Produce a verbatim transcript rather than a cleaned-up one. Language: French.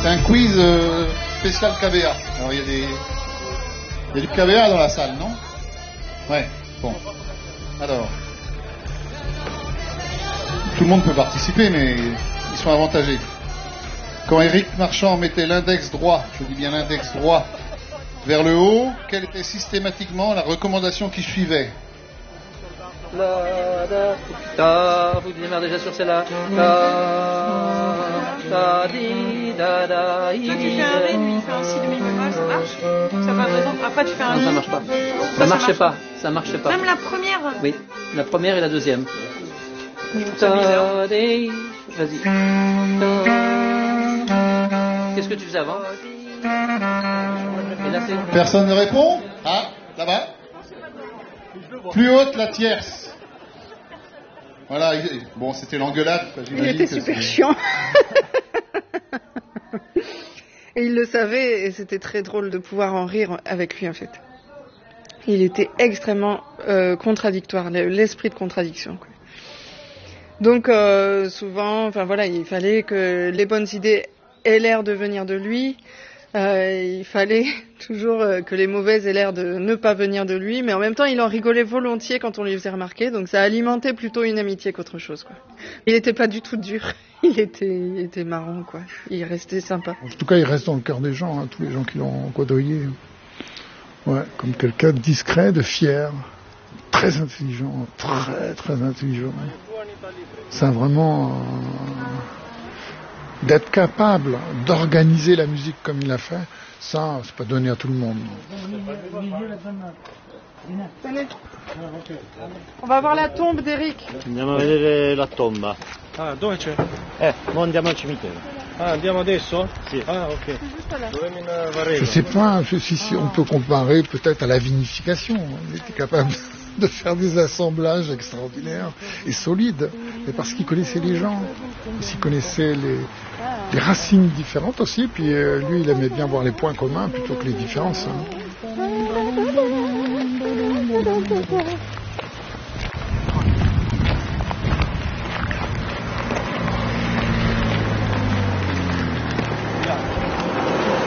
C'est un quiz euh, spécial K B A. Alors il y a des... Il y a du K B A dans la salle, non? Ouais, bon. Alors... Tout le monde peut participer, mais ils sont avantagés. Quand Éric Marchand mettait l'index droit, je dis bien l'index droit, vers le haut, quelle était systématiquement la recommandation qui suivait? La, da, da, vous démarrez déjà sur celle-là. Da, da, di, da, da, Toi, tu fais un ré, lui, il fait un si de mi bémol, ça marche? Ça va, par exemple. Après, tu fais un non, mi. ça marche pas. Ça, ça marchait marche pas. Ça marchait pas. Même la première. Oui, la première et la deuxième. C'est bizarre. Vas-y. Qu'est-ce que tu faisais avant? Et là, c'est... Personne ne répond? Ah, là-bas. Plus haute, la tierce. Voilà, il- bon, c'était l'engueulade. Il était super chiant. Et il le savait, et c'était très drôle de pouvoir en rire avec lui, en fait. Il était extrêmement euh, contradictoire, l'esprit de contradiction, quoi. Donc euh, souvent, enfin voilà, il fallait que les bonnes idées aient l'air de venir de lui. Euh, il fallait toujours euh, que les mauvaises aient l'air de ne pas venir de lui, mais en même temps, il en rigolait volontiers quand on lui faisait remarquer. Donc ça alimentait plutôt une amitié qu'autre chose, quoi. Il n'était pas du tout dur. Il était, il était marrant, quoi. Il restait sympa. En tout cas, il reste dans le cœur des gens, hein, tous les gens qui l'ont côtoyé. Ouais, comme quelqu'un de discret, de fier, très intelligent, très très intelligent. C'est vraiment euh, d'être capable d'organiser la musique comme il l'a fait. Ça, c'est pas donné à tout le monde. Tenez. On va voir la tombe d'Eric. Andiamo a vedere la tomba. Ah, dove c'è? Eh, mo andiamo al cimitero. Ah, andiamo adesso? Sì. Ah, ok. C'est juste là. Dove mi varremo? Je sais pas je- si, si on peut comparer peut-être à la vinification. Il était capable de faire des assemblages extraordinaires et solides, mais parce qu'il connaissait les gens, il connaissait les, les racines différentes aussi, puis euh, lui il aimait bien voir les points communs plutôt que les différences. Hein.